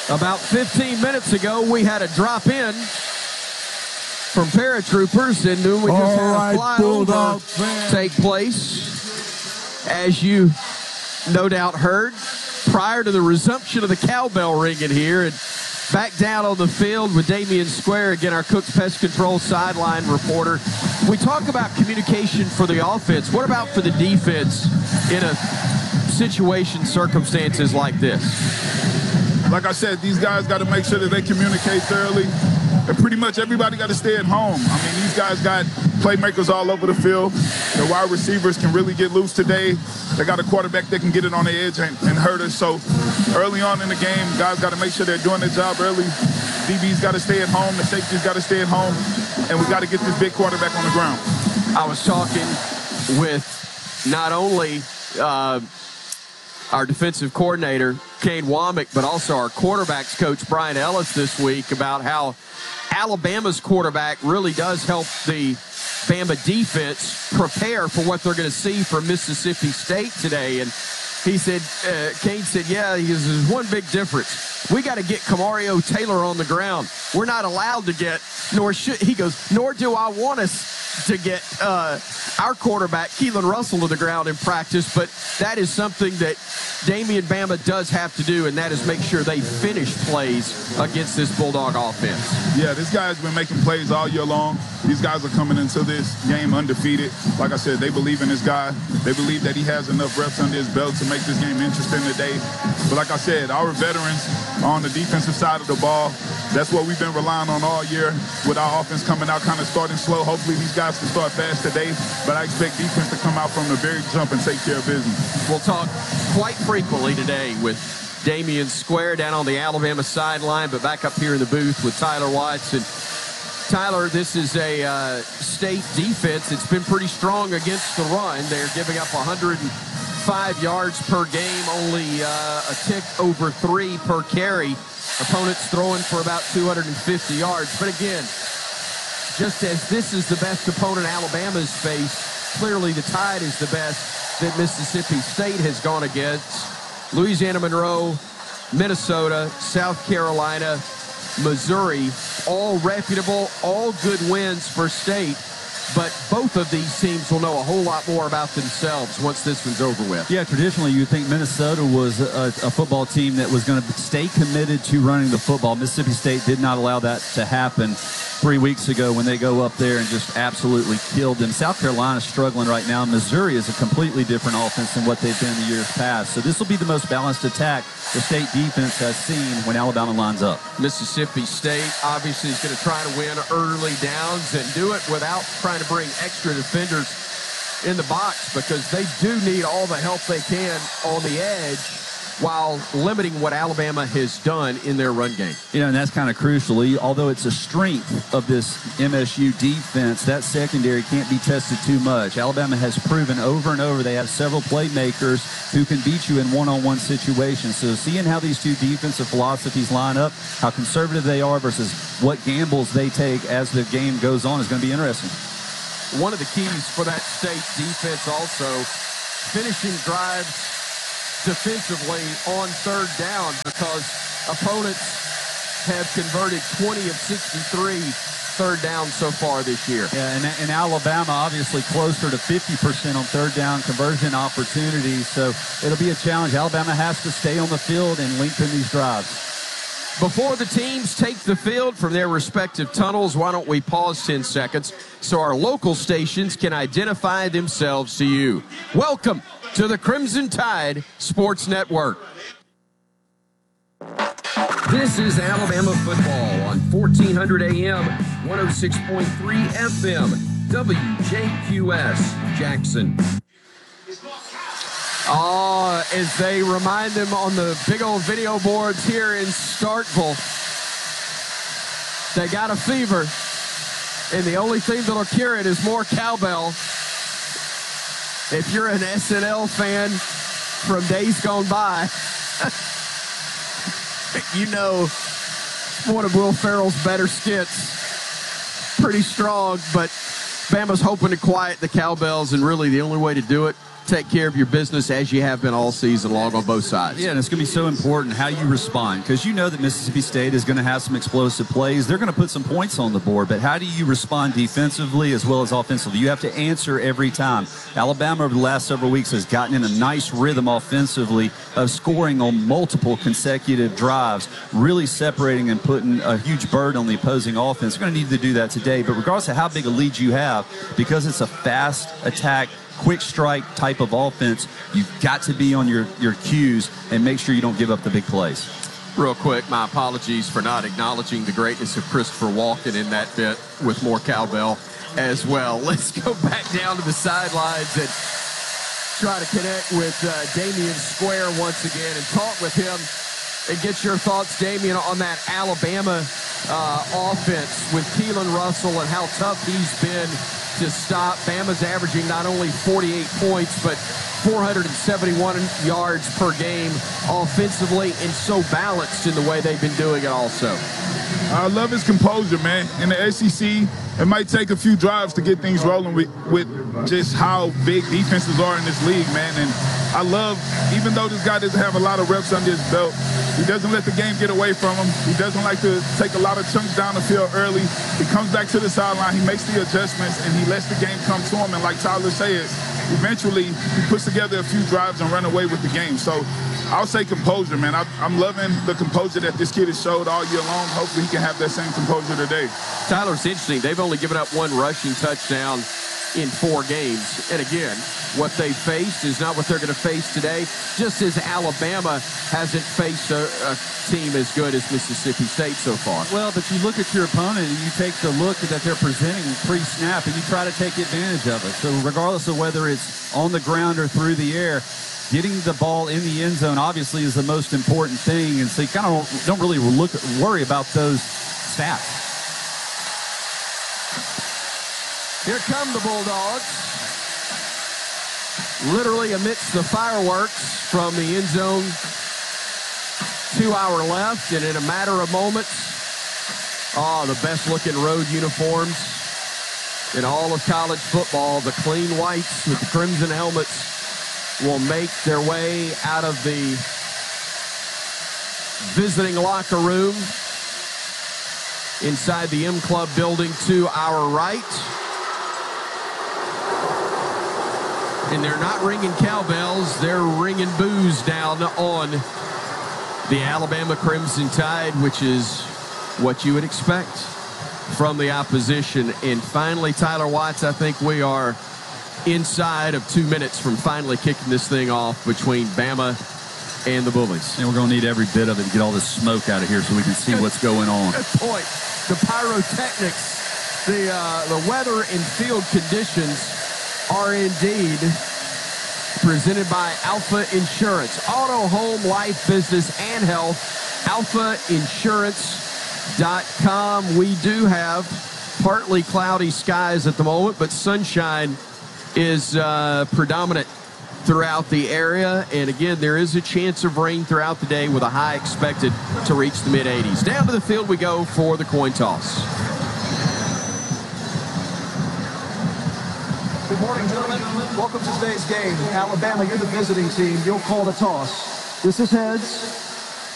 About 15 minutes ago, we had a drop in from paratroopers, and then we just had a flyover take place, as you no doubt heard, prior to the resumption of the cowbell ringing here. And back down on the field with Damian Square, again, our Cooks Pest Control sideline reporter. We talk about communication for the offense. What about for the defense in a situation, circumstances like this? Like I said, these guys got to make sure that they communicate thoroughly. And pretty much everybody got to stay at home. I mean, these guys got playmakers all over the field. The wide receivers can really get loose today. They got a quarterback that can get it on the edge and hurt us. So early on in the game, guys got to make sure they're doing their job early. DB's got to stay at home. The safety's got to stay at home. And we got to get this big quarterback on the ground. I was talking with not only our defensive coordinator, Kane Womack, but also our quarterbacks coach, Brian Ellis, this week about how Alabama's quarterback really does help the Bama defense prepare for what they're going to see from Mississippi State today. And he said, Kane said, yeah, there's one big difference. We got to get Kamario Taylor on the ground. We're not allowed to get, nor do I want us to get our quarterback, Keelan Russell, to the ground in practice, but that is something that Damian Bama does have to do, and that is make sure they finish plays against this Bulldog offense. Yeah, this guy's been making plays all year long. These guys are coming into this game undefeated. Like I said, they believe in this guy. They believe that he has enough reps under his belt to make this game interesting today. But like I said, our veterans are on the defensive side of the ball. That's what we've been relying on all year with our offense coming out kind of starting slow. Hopefully these guys can start fast today, but I expect defense to come out from the very jump and take care of business. We'll talk quite frequently today with Damian Square down on the Alabama sideline, but back up here in the booth with Tyler Watts. And Tyler, this is a state defense. It's been pretty strong against the run. They're giving up 105 yards per game, only a tick over 3 per carry. Opponents throwing for about 250 yards. But again, just as this is the best opponent Alabama's faced, clearly the Tide is the best that Mississippi State has gone against. Louisiana Monroe, Minnesota, South Carolina, Missouri, all reputable, all good wins for State. But both of these teams will know a whole lot more about themselves once this one's over with. Yeah, traditionally you'd think Minnesota was a football team that was going to stay committed to running the football. Mississippi State did not allow that to happen 3 weeks ago when they go up there and just absolutely killed them. South Carolina's struggling right now. Missouri is a completely different offense than what they've been in the years past. So this will be the most balanced attack the State defense has seen when Alabama lines up. Mississippi State obviously is going to try to win early downs and do it without trying to bring extra defenders in the box, because they do need all the help they can on the edge while limiting what Alabama has done in their run game. You know, and that's kind of crucial. Although it's a strength of this MSU defense, that secondary can't be tested too much. Alabama has proven over and over they have several playmakers who can beat you in one-on-one situations. So seeing how these two defensive philosophies line up, how conservative they are versus what gambles they take as the game goes on is going to be interesting. One of the keys for that State defense also, finishing drives defensively on third down, because opponents have converted 20 of 63 third down so far this year. Yeah, and Alabama obviously closer to 50% on third down conversion opportunities, so it'll be a challenge. Alabama has to stay on the field and lengthen these drives. Before the teams take the field from their respective tunnels, why don't we pause 10 seconds so our local stations can identify themselves to you. Welcome to the Crimson Tide Sports Network. This is Alabama football on 1400 AM, 106.3 FM, WJQS, Jackson. As they remind them on the big old video boards here in Starkville, they got a fever, and the only thing that'll cure it is more cowbell. If you're an SNL fan from days gone by, you know one of Will Ferrell's better skits. Pretty strong, but Bama's hoping to quiet the cowbells, and really the only way to do it take care of your business as you have been all season long on both sides. Yeah, and it's going to be so important how you respond, because you know that Mississippi State is going to have some explosive plays. They're going to put some points on the board, but how do you respond defensively as well as offensively? You have to answer every time. Alabama over the last several weeks has gotten in a nice rhythm offensively of scoring on multiple consecutive drives, really separating and putting a huge burden on the opposing offense. They're going to need to do that today, but regardless of how big a lead you have, because it's a fast attack, quick strike type of offense, you've got to be on your cues and make sure you don't give up the big plays. Real quick, my apologies for not acknowledging the greatness of Christopher Walken in that bit with more cowbell as well. Let's go back down to the sidelines and try to connect with Damian Square once again and talk with him and get your thoughts, Damian, on that Alabama offense with Keelan Russell and how tough he's been to stop. Bama's averaging not only 48 points, but 471 yards per game offensively, and so balanced in the way they've been doing it also. I love his composure, man. In the SEC, it might take a few drives to get things rolling with just how big defenses are in this league, man. And I love, even though this guy doesn't have a lot of reps under his belt, he doesn't let the game get away from him. He doesn't like to take a lot of chunks down the field early. He comes back to the sideline, he makes the adjustments, and he lets the game come to him. And like Tyler says, eventually he puts together a few drives and run away with the game. So I'll say composure, man. I'm loving the composure that this kid has showed all year long. Hopefully he can have that same composure today. Tyler, it's interesting. They've only given up one rushing touchdown in 4 games. And again, what they faced is not what they're going to face today, just as Alabama hasn't faced a team as good as Mississippi State so far. Well, but you look at your opponent and you take the look that they're presenting pre-snap and you try to take advantage of it. So regardless of whether it's on the ground or through the air, getting the ball in the end zone obviously is the most important thing. And so you kind of don't really worry about those stats. Here come the Bulldogs. Literally amidst the fireworks from the end zone to our left, and in a matter of moments, the best-looking road uniforms in all of college football, the clean whites with the crimson helmets, will make their way out of the visiting locker room inside the M Club building to our right. And they're not ringing cowbells, they're ringing boos down on the Alabama Crimson Tide, which is what you would expect from the opposition. And finally, Tyler Watts, I think we are inside of 2 minutes from finally kicking this thing off between Bama and the Bullies. And we're going to need every bit of it to get all this smoke out of here so we can see what's going on. Good point. The pyrotechnics, the weather and field conditions are indeed presented by Alpha Insurance. Auto, home, life, business, and health. AlphaInsurance.com. We do have partly cloudy skies at the moment, but sunshine is predominant throughout the area. And again, there is a chance of rain throughout the day with a high expected to reach the mid-80s. Down to the field we go for the coin toss. Good morning, gentlemen. Welcome to today's game. Alabama, you're the visiting team. You'll call the toss. This is heads.